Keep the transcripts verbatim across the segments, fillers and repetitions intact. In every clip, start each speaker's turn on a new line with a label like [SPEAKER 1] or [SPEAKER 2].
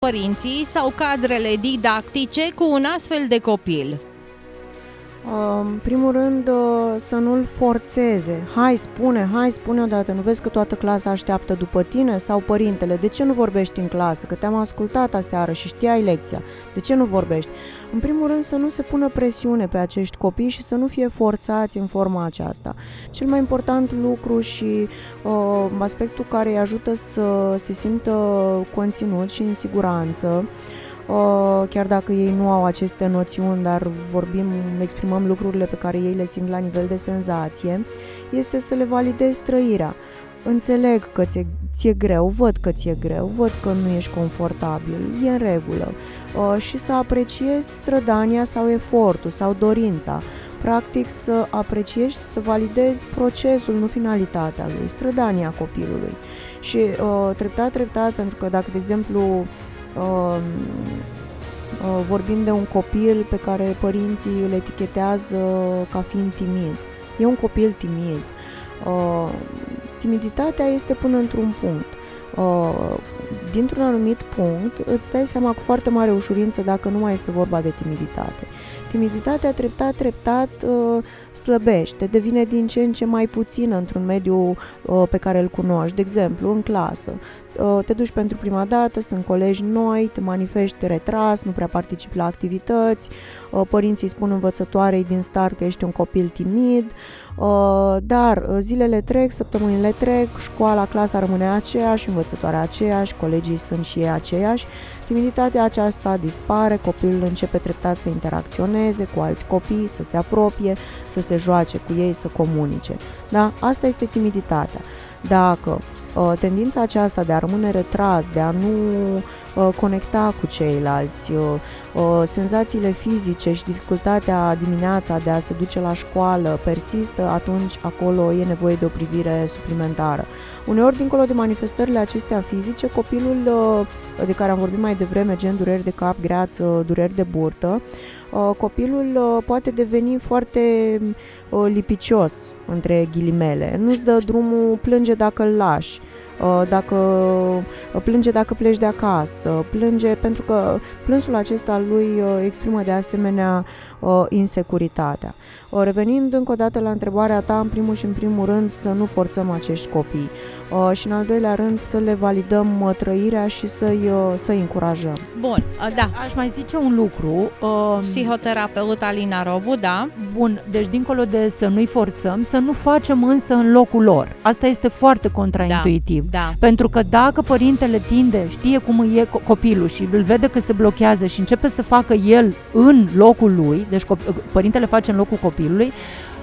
[SPEAKER 1] părinții sau cadrele didactice cu un astfel de copil?
[SPEAKER 2] În primul rând să nu-l forțeze. Hai, spune, hai, spune odată, nu vezi că toată clasa așteaptă după tine? Sau părintele, de ce nu vorbești în clasă? Că te-am ascultat aseară și știai lecția. De ce nu vorbești? În primul rând să nu se pună presiune pe acești copii și să nu fie forțați în forma aceasta. Cel mai important lucru și uh, aspectul care îi ajută să se simtă conținut și în siguranță, chiar dacă ei nu au aceste noțiuni, dar vorbim, exprimăm lucrurile pe care ei le simt la nivel de senzație, este să le validezi trăirea. Înțeleg că ți-e, ți-e greu, văd că ți-e greu, văd că nu ești confortabil, e în regulă. Și să apreciezi strădania sau efortul sau dorința. Practic să apreciezi și să validezi procesul, nu finalitatea lui, strădania copilului. Și treptat, treptat, pentru că dacă, de exemplu, Uh, uh, vorbim de un copil pe care părinții îl etichetează ca fiind timid. E un copil timid. Uh, timiditatea este până într-un punct. Uh, dintr-un anumit punct îți dai seama cu foarte mare ușurință dacă nu mai este vorba de timiditate. Timiditatea treptat, treptat uh, slăbește, devine din ce în ce mai puțină într-un mediu uh, pe care îl cunoști. De exemplu, în clasă, uh, te duci pentru prima dată, sunt colegi noi, te manifesti retras, nu prea participi la activități, uh, părinții spun învățătoarei din start că ești un copil timid, uh, dar zilele trec, săptămânile trec, școala, clasa rămâne aceeași, învățătoarea aceeași, colegii sunt și ei aceiași. Timiditatea aceasta dispare, copilul începe treptat să interacționeze cu alți copii, să se apropie, să se joace cu ei, să comunice. Da? Asta este timiditatea. Dacă uh, tendința aceasta de a rămâne retras, de a nu uh, conecta cu ceilalți, uh, uh, senzațiile fizice și dificultatea dimineața de a se duce la școală persistă, atunci acolo e nevoie de o privire suplimentară. Uneori, dincolo de manifestările acestea fizice, copilul de care am vorbit mai devreme, gen dureri de cap, greață, dureri de burtă, copilul poate deveni foarte lipicios, între ghilimele. Nu-ți dă drumul, plânge dacă îl lași, dacă plânge dacă pleci de acasă, plânge pentru că plânsul acesta lui exprimă de asemenea insecuritatea. Revenind încă o dată la întrebarea ta, în primul și în primul rând să nu forțăm acești copii și în al doilea rând să le validăm trăirea și să-i, să-i încurajăm.
[SPEAKER 1] Bun, da.
[SPEAKER 3] Aș mai zice un lucru.
[SPEAKER 1] Psihoterapeut Alina Rovu, da.
[SPEAKER 3] Bun, deci dincolo de să nu-i forțăm, să nu facem însă în locul lor. Asta este foarte contraintuitiv.
[SPEAKER 1] Da, da.
[SPEAKER 3] Pentru că dacă părintele tinde, știe cum e copilul și îl vede că se blochează și începe să facă el în locul lui, deci părintele face în locul copilului,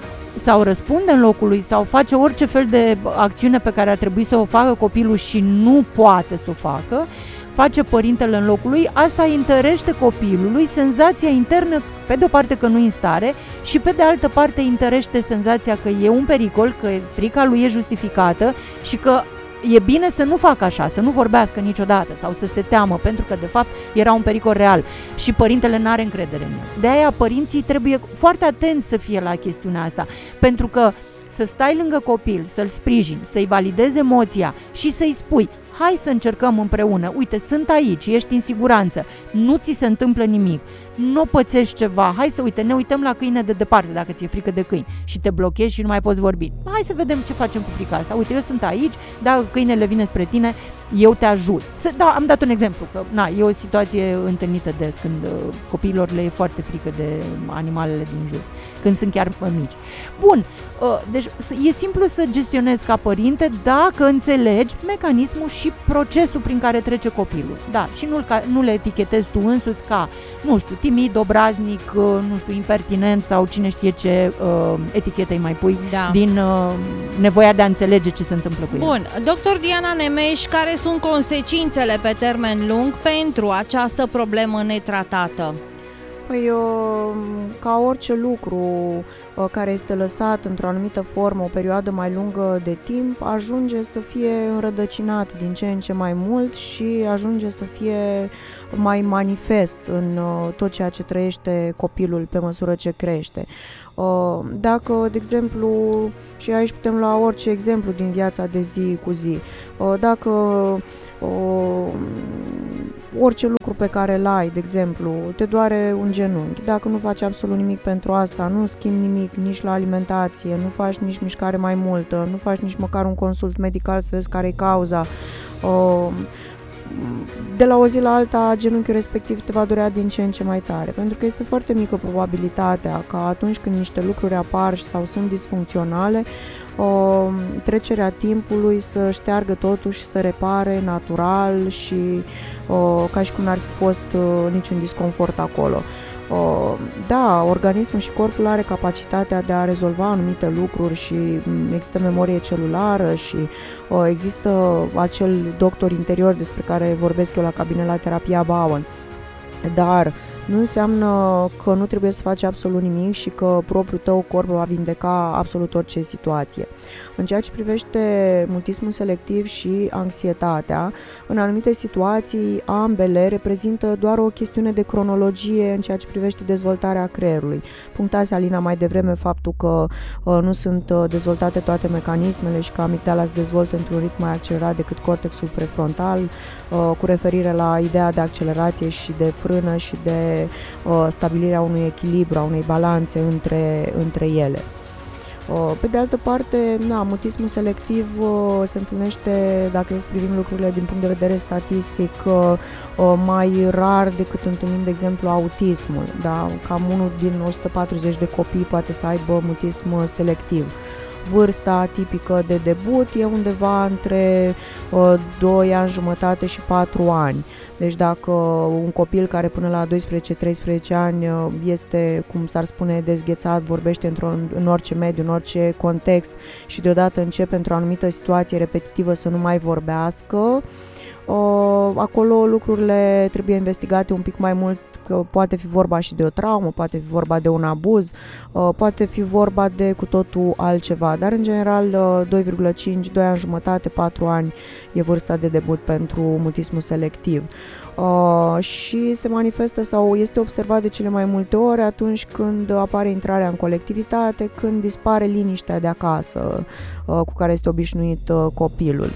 [SPEAKER 3] sau răspunde în locul lui sau face orice fel de acțiune pe care ar trebui să o facă copilul și nu poate să o facă, face părintele în locul lui, asta îi întărește copilului senzația internă, pe de o parte că nu e în stare și pe de altă parte îi întărește senzația că e un pericol, că frica lui e justificată și că e bine să nu facă așa, să nu vorbească niciodată sau să se teamă, pentru că de fapt era un pericol real și părintele n-are încredere în el. De aia părinții trebuie foarte atenți să fie la chestiunea asta, pentru că să stai lângă copil, să-l sprijini, să-i validezi emoția și să-i spui: hai să încercăm împreună, uite, sunt aici, ești în siguranță, nu ți se întâmplă nimic, nu pățești ceva, hai să, uite, ne uităm la câine de departe dacă ți-e frică de câini și te blochezi și nu mai poți vorbi. Hai să vedem ce facem cu frica asta, uite, eu sunt aici, dacă câinele vine spre tine, eu te ajut. Da, am dat un exemplu, că na, e o situație întâlnită des, când uh, copiilor le e foarte frică de animalele din jur, când sunt chiar mici. Bun, uh, deci e simplu să gestionezi ca părinte dacă înțelegi mecanismul și procesul prin care trece copilul. Da, și nu, nu le etichetezi tu însuți ca, nu știu, timid, obraznic, uh, nu știu, impertinent sau cine știe ce uh, etichete îi mai pui,
[SPEAKER 1] da,
[SPEAKER 3] din uh, nevoia de a înțelege ce se întâmplă cu el.
[SPEAKER 1] Bun, doctor Diana Nemeș, care sunt consecințele pe termen lung pentru această problemă netratată?
[SPEAKER 2] Păi, eu, ca orice lucru care este lăsat într-o anumită formă o perioadă mai lungă de timp, ajunge să fie înrădăcinat din ce în ce mai mult și ajunge să fie mai manifest în tot ceea ce trăiește copilul pe măsură ce crește. Dacă, de exemplu, și aici putem lua orice exemplu din viața de zi cu zi, dacă orice lucru pe care îl ai, de exemplu, te doare un genunchi, dacă nu faci absolut nimic pentru asta, nu schimbi nimic nici la alimentație, nu faci nici mișcare mai multă, nu faci nici măcar un consult medical să vezi care e cauza, de la o zi la alta genunchiul respectiv te va durea din ce în ce mai tare, pentru că este foarte mică probabilitatea ca atunci când niște lucruri apar sau sunt disfuncționale, o, trecerea timpului să șteargă totul și să repare natural și o, ca și cum n-ar fi fost o, niciun disconfort acolo. O, da, organismul și corpul are capacitatea de a rezolva anumite lucruri și există memorie celulară și o, există acel doctor interior despre care vorbesc eu la cabine la terapia Bowen, dar nu înseamnă că nu trebuie să faci absolut nimic și că propriul tău corp va vindeca absolut orice situație. În ceea ce privește mutismul selectiv și anxietatea, în anumite situații ambele reprezintă doar o chestiune de cronologie în ceea ce privește dezvoltarea creierului. Punctase Alina mai devreme faptul că uh, nu sunt uh, dezvoltate toate mecanismele și că amigdala se dezvoltă într-un ritm mai accelerat decât cortexul prefrontal, uh, cu referire la ideea de accelerație și de frână și de uh, stabilirea unui echilibru, a unei balanțe între, între ele. Pe de altă parte, na, mutismul selectiv se întâlnește, dacă să privim lucrurile din punct de vedere statistic, mai rar decât întâlnim, de exemplu, autismul. Da? Cam unul din o sută patruzeci de copii poate să aibă mutism selectiv. Vârsta tipică de debut e undeva între doi ani jumătate și patru ani. Deci dacă un copil care până la doisprezece treisprezece ani este, cum s-ar spune, dezghețat, vorbește într-un, în orice mediu, în orice context și deodată începe într-o anumită situație repetitivă să nu mai vorbească, acolo lucrurile trebuie investigate un pic mai mult, că poate fi vorba și de o traumă, poate fi vorba de un abuz, poate fi vorba de cu totul altceva, dar în general doi virgulă cinci, doi ani jumătate, patru ani e vârsta de debut pentru mutismul selectiv. Și se manifestă sau este observat de cele mai multe ori atunci când apare intrarea în colectivitate, când dispare liniștea de acasă cu care este obișnuit copilul.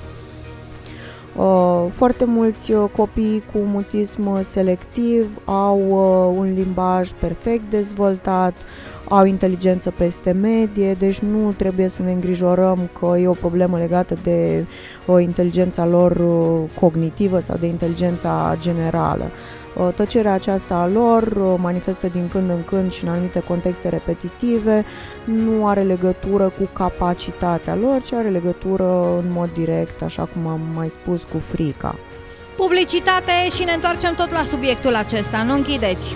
[SPEAKER 2] Foarte mulți copii cu mutism selectiv au un limbaj perfect dezvoltat, au inteligență peste medie, deci nu trebuie să ne îngrijorăm că e o problemă legată de inteligența lor cognitivă sau de inteligența generală. Tăcerea aceasta a lor manifestă din când în când și în anumite contexte repetitive, nu are legătură cu capacitatea lor, ci are legătură în mod direct, așa cum am mai spus, cu frica.
[SPEAKER 1] Publicitate și ne întoarcem tot la subiectul acesta, nu închideți!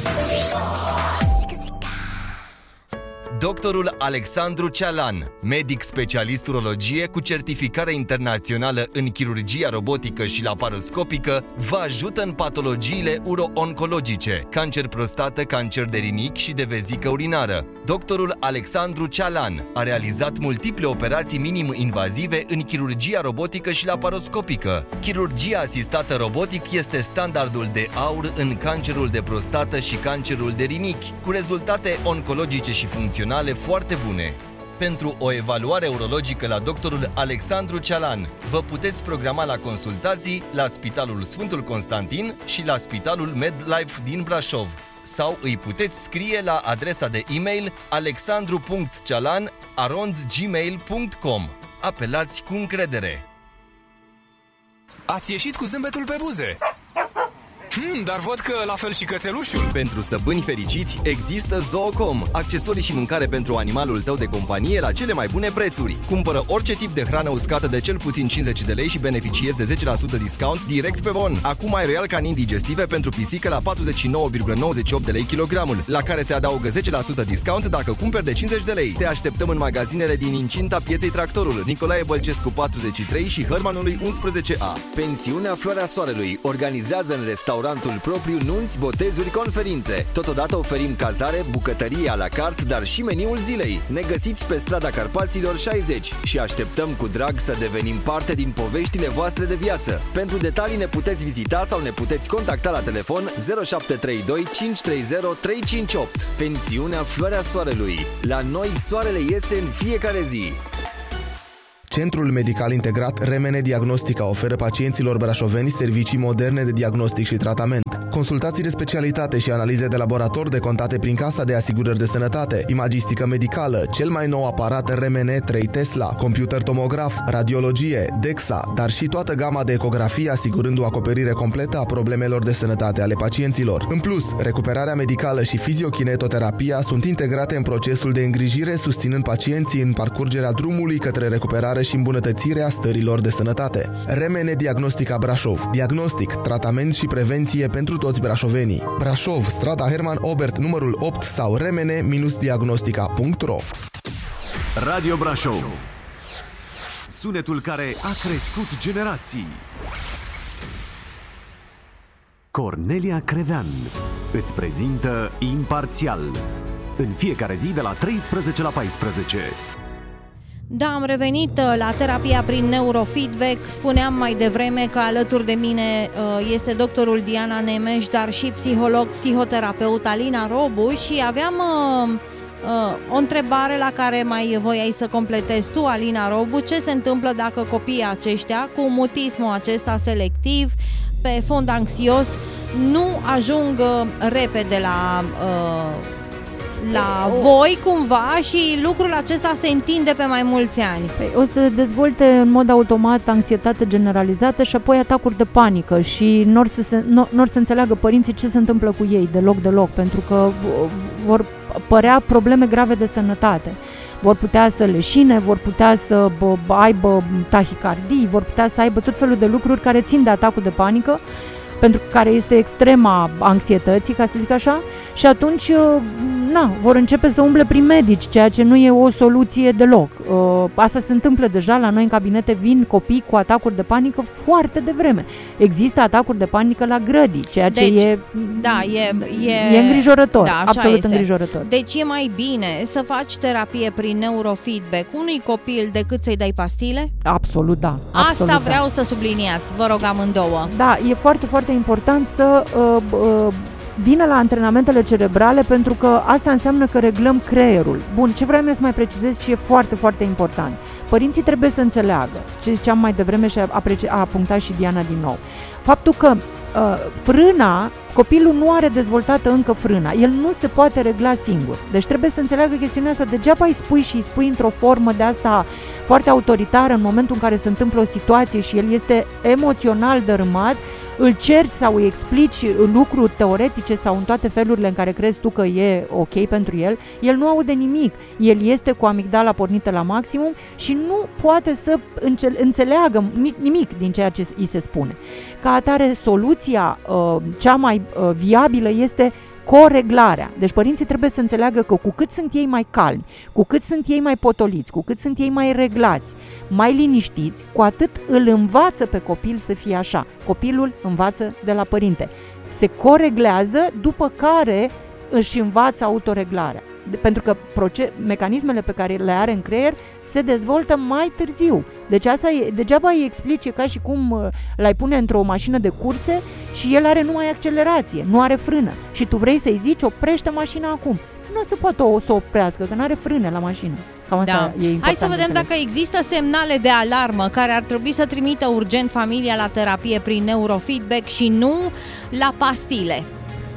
[SPEAKER 4] Doctorul Alexandru Cealan, medic specialist urologie cu certificare internațională în chirurgia robotică și laparoscopică, vă ajută în patologiile uro-oncologice, cancer prostată, cancer de rinichi și de vezică urinară. Doctorul Alexandru Cealan a realizat multiple operații minim-invazive în chirurgia robotică și laparoscopică. Chirurgia asistată robotic este standardul de aur în cancerul de prostată și cancerul de rinichi, cu rezultate oncologice și funcționale foarte bune. Pentru o evaluare urologică la doctorul Alexandru Cealan, vă puteți programa la consultații la Spitalul Sfântul Constantin și la Spitalul MedLife din Brașov. Sau îi puteți scrie la adresa de e-mail alexandru punct cealan arond gmail punct com. Apelați cu încredere!
[SPEAKER 5] Ați ieșit cu zâmbetul pe buze! Hmm, dar văd că la fel și cățelușul.
[SPEAKER 4] Pentru stăpâni fericiți există Zoocom, accesorii și mâncare pentru animalul tău de companie la cele mai bune prețuri. Cumpără orice tip de hrană uscată de cel puțin cincizeci de lei și beneficiezi de zece la sută discount direct pe bon. Acum ai Royal Canin digestive pentru pisică la patruzeci și nouă virgulă nouăzeci și opt de lei kilogramul, la care se adaugă zece la sută discount dacă cumperi de cincizeci de lei. Te așteptăm în magazinele din incinta Pieței Tractorul, Nicolae Bălcescu patruzeci și trei și Hărmanului unsprezece A. Pensiunea Floarea Soarelui organizează în restaurant propriu nunți, botezuri, conferințe. Totodată oferim cazare, bucătărie à la carte, dar și meniul zilei. Ne găsiți pe strada Carpaților șaizeci și așteptăm cu drag să devenim parte din poveștile voastre de viață. Pentru detalii ne puteți vizita sau ne puteți contacta la telefon zero șapte trei doi cinci trei zero trei cinci opt. Pensiunea Floarea Soarelui. La noi soarele iese în fiecare zi.
[SPEAKER 6] Centrul Medical Integrat Remene Diagnostica oferă pacienților brașoveni servicii moderne de diagnostic și tratament. Consultații de specialitate și analize de laborator decontate prin Casa de Asigurări de Sănătate, imagistică medicală, cel mai nou aparat R M N trei Tesla, computer tomograf, radiologie, D E X A, dar și toată gama de ecografie asigurând o acoperire completă a problemelor de sănătate ale pacienților. În plus, recuperarea medicală și fiziokinetoterapia sunt integrate în procesul de îngrijire, susținând pacienții în parcurgerea drumului către recuperare și îmbunătățirea stărilor de sănătate. R M N Diagnostica Brașov. Diagnostic, tratament și prevenție pentru toți brașovenii. Brașov, strada Herman Obert, numărul opt sau remene diagnostica punct ro.
[SPEAKER 7] Radio Brașov. Sunetul care a crescut generații. Cornelia Crevean îți prezintă Imparțial în fiecare zi de la treisprezece la paisprezece.
[SPEAKER 1] Da, am revenit la terapia prin neurofeedback. Spuneam mai devreme că alături de mine este doctorul Diana Nemes, dar și psiholog, psihoterapeut Alina Robu și aveam o întrebare la care mai voiai să completezi tu, Alina Robu. Ce se întâmplă dacă copiii aceștia cu mutismul acesta selectiv pe fond anxios nu ajung repede la... Uh, la voi cumva și lucrul acesta se întinde pe mai mulți ani?
[SPEAKER 3] Păi, o să dezvolte în mod automat anxietate generalizată și apoi atacuri de panică și n-or să, se, n-or să înțeleagă părinții ce se întâmplă cu ei deloc, deloc, pentru că vor părea probleme grave de sănătate. Vor putea să leșine, vor putea să aibă tahicardii, vor putea să aibă tot felul de lucruri care țin de atacul de panică, pentru care este extrema anxietății, ca să zic așa, și atunci, na, vor începe să umble prin medici, ceea ce nu e o soluție deloc. Asta se întâmplă deja la noi în cabinete, vin copii cu atacuri de panică foarte devreme. Există atacuri de panică la grădii, ceea ce
[SPEAKER 1] deci,
[SPEAKER 3] e,
[SPEAKER 1] da, e, e,
[SPEAKER 3] e îngrijorător,
[SPEAKER 1] da,
[SPEAKER 3] absolut
[SPEAKER 1] este.
[SPEAKER 3] îngrijorător.
[SPEAKER 1] Deci e mai bine să faci terapie prin neurofeedback unui copil decât să-i dai pastile?
[SPEAKER 3] Absolut, da. Absolut,
[SPEAKER 1] Asta vreau
[SPEAKER 3] da.
[SPEAKER 1] să subliniați, vă rog amândouă.
[SPEAKER 3] Da, e foarte, foarte important să uh, uh, vină la antrenamentele cerebrale, pentru că asta înseamnă că reglăm creierul. Bun, ce vreau eu să mai precizez și e foarte, foarte important. Părinții trebuie să înțeleagă, ce ziceam mai devreme și a, a punctat și Diana din nou. Faptul că uh, frâna, copilul nu are dezvoltată încă frâna, el nu se poate regla singur. Deci trebuie să înțeleagă chestiunea asta. Degeaba îi spui și îi spui într-o formă de asta foarte autoritară în momentul în care se întâmplă o situație și el este emoțional dărâmat, îl ceri sau îi explici lucruri teoretice sau în toate felurile în care crezi tu că e ok pentru el, el nu aude nimic. El este cu amigdala pornită la maximum și nu poate să înțeleagă nimic din ceea ce îi se spune. Ca atare, soluția uh, cea mai uh, viabilă este coreglarea. Deci părinții trebuie să înțeleagă că cu cât sunt ei mai calmi, cu cât sunt ei mai potoliți, cu cât sunt ei mai reglați, mai liniștiți, cu atât îl învață pe copil să fie așa. Copilul învață de la părinte. Se coreglează, după care își învață autoreglarea. Pentru că proces, mecanismele pe care le are în creier se dezvoltă mai târziu. Deci asta e, degeaba îi explice ca și cum l-ai pune într-o mașină de curse și el are numai accelerație, nu are frână. Și tu vrei să-i zici, oprește mașina acum. Nu se poate o să oprească, că nu are frâne la mașină. Cam asta
[SPEAKER 1] da.
[SPEAKER 3] e important.
[SPEAKER 1] Hai să vedem dacă există semnale de alarmă care ar trebui să trimită urgent familia la terapie prin neurofeedback și nu la pastile.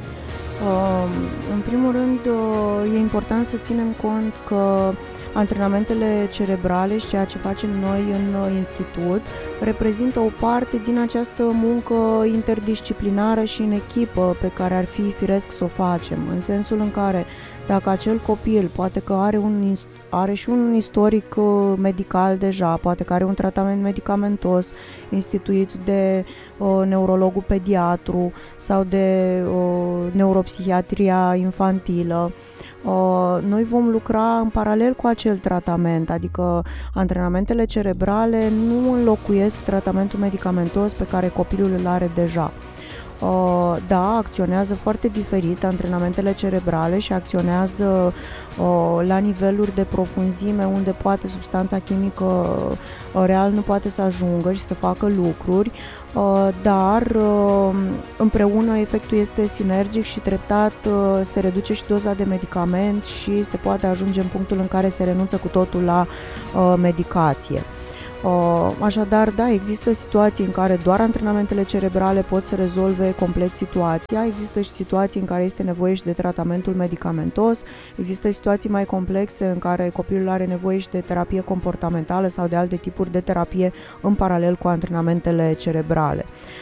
[SPEAKER 2] Uh, în primul rând, uh, e important să ținem cont că antrenamentele cerebrale și ceea ce facem noi în uh, institut reprezintă o parte din această muncă interdisciplinară și în echipă pe care ar fi firesc să o facem, în sensul în care dacă acel copil poate că are, un, are și un istoric medical deja, poate că are un tratament medicamentos instituit de uh, neurologul pediatru sau de uh, neuropsihiatria infantilă, uh, noi vom lucra în paralel cu acel tratament, adică antrenamentele cerebrale nu înlocuiesc tratamentul medicamentos pe care copilul îl are deja. Uh, da, acționează foarte diferit antrenamentele cerebrale și acționează uh, la niveluri de profunzime unde poate substanța chimică uh, real nu poate să ajungă și să facă lucruri, uh, dar uh, împreună efectul este sinergic și treptat uh, se reduce și doza de medicament și se poate ajunge în punctul în care se renunță cu totul la uh, medicație. Așadar, da, există situații în care doar antrenamentele cerebrale pot să rezolve complet situația, există și situații în care este nevoie și de tratamentul medicamentos, există situații mai complexe în care copilul are nevoie și de terapie comportamentală sau de alte tipuri de terapie în paralel cu antrenamentele cerebrale.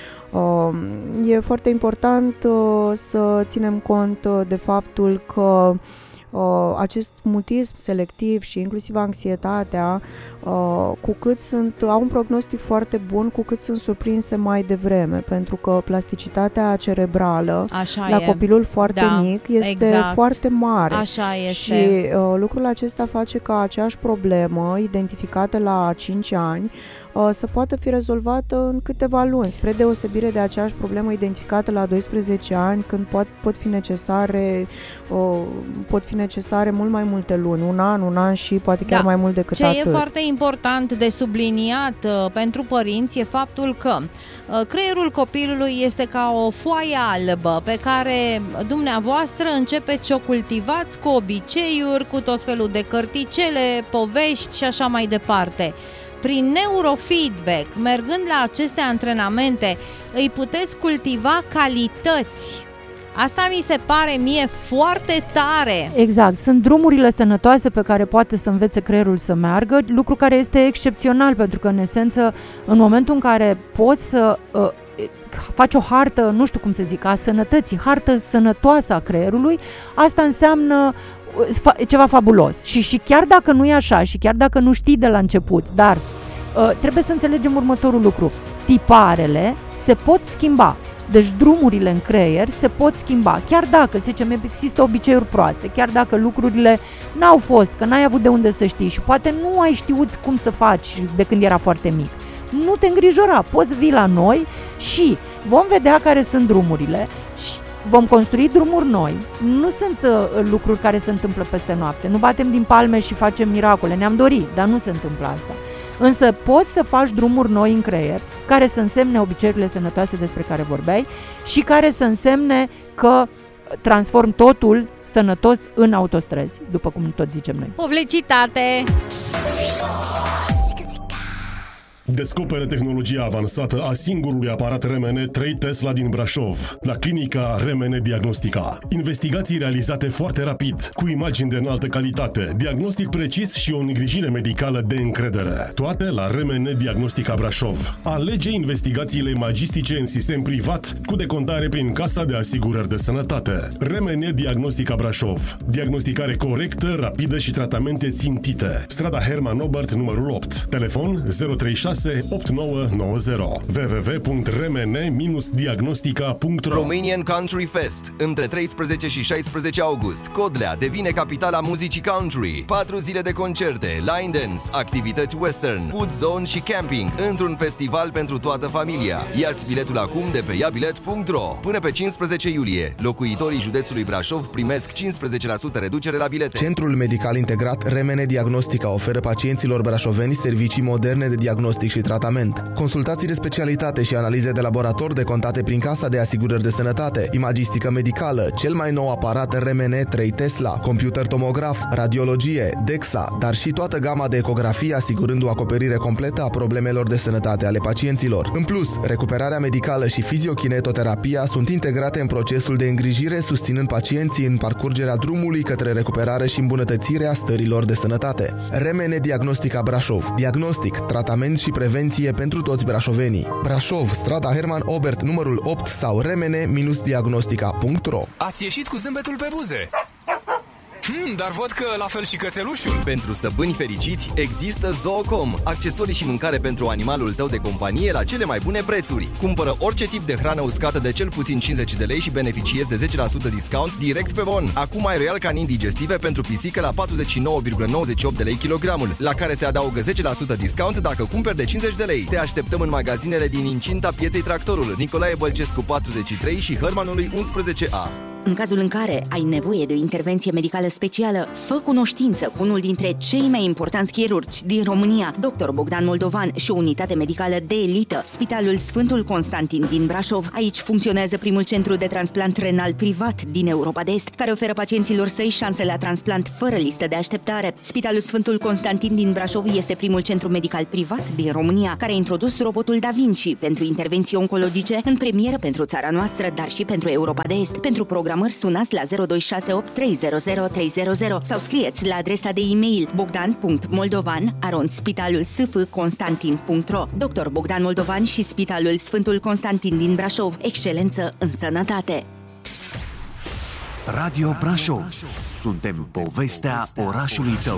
[SPEAKER 2] E foarte important să ținem cont de faptul că acest mutism selectiv și inclusiv anxietatea, cu cât sunt, au un prognostic foarte bun, cu cât sunt surprinse mai devreme, pentru că plasticitatea cerebrală
[SPEAKER 1] Așa
[SPEAKER 2] la
[SPEAKER 1] e.
[SPEAKER 2] copilul foarte
[SPEAKER 1] Da,
[SPEAKER 2] mic este
[SPEAKER 1] exact.
[SPEAKER 2] foarte mare.
[SPEAKER 1] Așa este.
[SPEAKER 2] Și uh, lucrul acesta face ca aceeași problemă identificată la cinci ani uh, să poată fi rezolvată în câteva luni, spre deosebire de aceeași problemă identificată la doisprezece ani, când pot, pot fi necesare uh, pot fi necesare mult mai multe luni, un an, un an și poate chiar
[SPEAKER 1] Da.
[SPEAKER 2] mai mult decât
[SPEAKER 1] Ce
[SPEAKER 2] atât.
[SPEAKER 1] e foarte important de subliniat uh, pentru părinți e faptul că uh, creierul copilului este ca o foaie albă pe care dumneavoastră începeți să o cultivați cu obiceiuri, cu tot felul de cărticele, povești și așa mai departe. Prin neurofeedback, mergând la aceste antrenamente, îi puteți cultiva calități. Asta mi se pare mie foarte tare.
[SPEAKER 3] Exact, sunt drumurile sănătoase pe care poate să învețe creierul să meargă, lucru care este excepțional, pentru că în esență, în momentul în care poți să uh, faci o hartă, nu știu cum să zic, a sănătății, hartă sănătoasă a creierului, asta înseamnă uh, ceva fabulos. Și, și chiar dacă nu e așa, și chiar dacă nu știi de la început, dar uh, trebuie să înțelegem următorul lucru. Tiparele se pot schimba. Deci drumurile în creier se pot schimba, chiar dacă, să zicem, există obiceiuri proaste, chiar dacă lucrurile n-au fost, că n-ai avut de unde să știi și poate nu ai știut cum să faci de când era foarte mic. Nu te îngrijora, poți vii la noi și vom vedea care sunt drumurile și vom construi drumuri noi. Nu sunt uh, lucruri care se întâmplă peste noapte, nu batem din palme și facem miracole, ne-am dorit, dar nu se întâmplă asta. Însă poți să faci drumuri noi în creier care să însemne obiceiurile sănătoase despre care vorbeai și care să însemne că transform totul sănătos în autostrăzi, după cum tot zicem noi.
[SPEAKER 1] Publicitate!
[SPEAKER 8] Descoperă tehnologia avansată a singurului aparat R M N trei Tesla din Brașov, la clinica R M N Diagnostica. Investigații realizate foarte rapid, cu imagini de înaltă calitate, diagnostic precis și o îngrijire medicală de încredere. Toate la R M N Diagnostica Brașov. Alege investigațiile magistice în sistem privat, cu decontare prin Casa de Asigurări de Sănătate. R M N Diagnostica Brașov. Diagnosticare corectă, rapidă și tratamente țintite. Strada Herman Obert, numărul opt. Telefon zero trei șase opt nouă nouă zero. w w w punct r m n diagnostica punct r o.
[SPEAKER 4] Romanian Country Fest. Între treisprezece și șaisprezece august, Codlea devine capitala muzicii country. Patru zile de concerte, line dance, activități western, food zone și camping, într-un festival pentru toată familia. Ia-ți biletul acum de pe ia bilet punct r o. Până pe cincisprezece iulie, locuitorii județului Brașov primesc cincisprezece la sută reducere la bilete.
[SPEAKER 6] Centrul Medical Integrat R M N Diagnostica oferă pacienților brașoveni servicii moderne de diagnostic și tratament, consultații de specialitate și analize de laborator decontate prin Casa de Asigurări de Sănătate, imagistică medicală, cel mai nou aparat R M N trei Tesla, computer tomograf, radiologie, D E X A, dar și toată gama de ecografie asigurând o acoperire completă a problemelor de sănătate ale pacienților. În plus, recuperarea medicală și fiziokinetoterapia sunt integrate în procesul de îngrijire, susținând pacienții în parcurgerea drumului către recuperare și îmbunătățirea stărilor de sănătate. R M N Diagnostica Brașov. Diagnostic, tratament și prevenție pentru toți brașovenii. Brașov, strada Herman Obert, numărul opt sau r m n diagnostica punct r o.
[SPEAKER 5] Ați ieșit cu zâmbetul pe buze. Hmm, dar văd că la fel și cățelușul.
[SPEAKER 4] Pentru stăpâni fericiți există Zoocom, accesorii și mâncare pentru animalul tău de companie la cele mai bune prețuri. Cumpără orice tip de hrană uscată de cel puțin cincizeci de lei și beneficiezi de zece la sută discount direct pe bon. Acum ai Royal Canin digestive pentru pisică la patruzeci și nouă virgulă nouăzeci și opt de lei kilogramul, la care se adaugă zece la sută discount dacă cumperi de cincizeci de lei. Te așteptăm în magazinele din incinta pieței Tractorul, Nicolae Bălcescu patruzeci și trei și Hărmanului unsprezece A.
[SPEAKER 9] În cazul în care ai nevoie de o intervenție medicală specială, fă cunoștință cu unul dintre cei mai importanți chirurgi din România, doctor Bogdan Moldovan și o unitate medicală de elită, Spitalul Sfântul Constantin din Brașov. Aici funcționează primul centru de transplant renal privat din Europa de Est, care oferă pacienților săi șanse la transplant fără listă de așteptare. Spitalul Sfântul Constantin din Brașov este primul centru medical privat din România, care a introdus robotul Da Vinci pentru intervenții oncologice în premieră pentru țara noastră, dar și pentru Europa de Est. Pentru programări sunați la zero doi șase opt trei zero zero trei zero zero sau scrieți la adresa de e-mail bogdan punct moldovan arond spitalul s f constantin punct ro. doctor Bogdan Moldovan și Spitalul Sfântul Constantin din Brașov. Excelență în sănătate!
[SPEAKER 7] Radio Brașov. Suntem povestea orașului tău.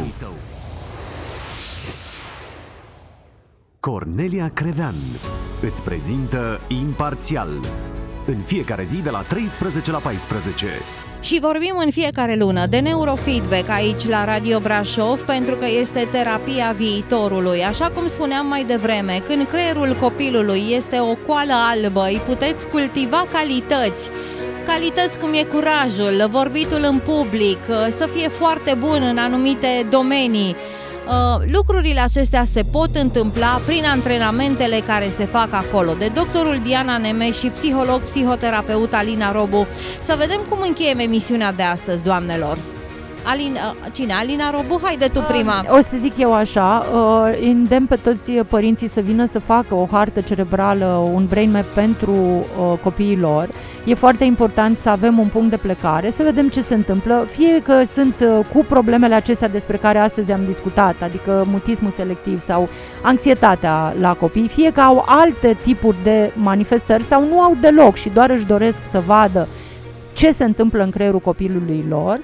[SPEAKER 7] Cornelia Crevean îți prezintă Imparțial, în fiecare zi de la treisprezece la paisprezece.
[SPEAKER 1] Și vorbim în fiecare lună de neurofeedback aici la Radio Brașov, pentru că este terapia viitorului. Așa cum spuneam mai devreme, când creierul copilului este o coală albă, îi puteți cultiva calități. Calități cum e curajul, vorbitul în public, să fie foarte bun în anumite domenii. Lucrurile acestea se pot întâmpla prin antrenamentele care se fac acolo, de doctorul Diana Nemes și psiholog, psihoterapeut Alina Robu. Să vedem cum încheiem emisiunea de astăzi, doamnelor. Alina, cine? Alina Robu? Haide tu prima.
[SPEAKER 3] O să zic eu așa, îndemn pe toți părinții să vină să facă o hartă cerebrală, un brain map pentru copiii lor. E foarte important să avem un punct de plecare, să vedem ce se întâmplă, fie că sunt cu problemele acestea despre care astăzi am discutat, adică mutismul selectiv sau anxietatea la copii, fie că au alte tipuri de manifestări sau nu au deloc și doar își doresc să vadă ce se întâmplă în creierul copilului lor.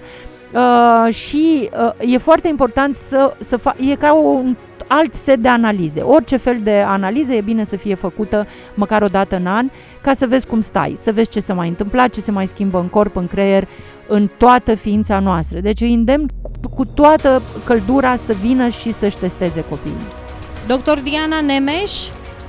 [SPEAKER 3] Uh, și uh, e foarte important să, să fa- e ca un alt set de analize. Orice fel de analize e bine să fie făcută măcar o dată în an, ca să vezi cum stai, să vezi ce se mai întâmplă, ce se mai schimbă în corp, în creier, în toată ființa noastră. Deci îi îndemn cu, cu toată căldura să vină și să-și testeze copiii.
[SPEAKER 1] Doctor Diana Nemes?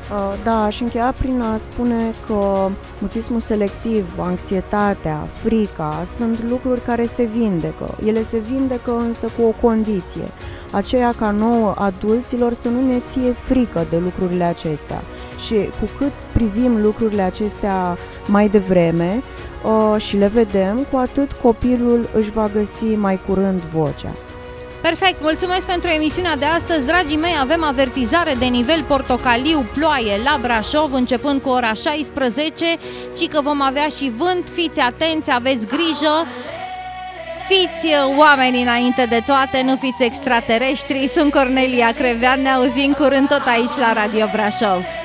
[SPEAKER 2] Da, aș încheia prin a spune că mutismul selectiv, anxietatea, frica sunt lucruri care se vindecă. Ele se vindecă însă cu o condiție, aceea ca nouă adulților să nu ne fie frică de lucrurile acestea. Și cu cât privim lucrurile acestea mai devreme și le vedem, cu atât copilul își va găsi mai curând vocea.
[SPEAKER 1] Perfect, mulțumesc pentru emisiunea de astăzi. Dragii mei, avem avertizare de nivel portocaliu, ploaie la Brașov, începând cu ora șaisprezece, ci că vom avea și vânt, fiți atenți, aveți grijă, fiți oameni înainte de toate, nu fiți extraterestri. Sunt Cornelia Crevean, ne auzim curând tot aici la Radio Brașov.